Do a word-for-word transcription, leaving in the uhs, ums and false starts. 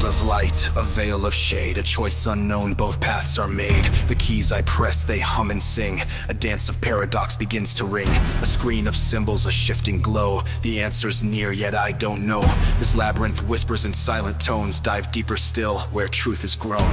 of light, a veil of shade, a choice unknown, both paths are made. The keys I press, they hum and sing. A dance of paradox begins to ring. A screen of symbols, a shifting glow. The answer's near, yet I don't know. This labyrinth whispers in silent tones. Dive deeper still, where truth is grown.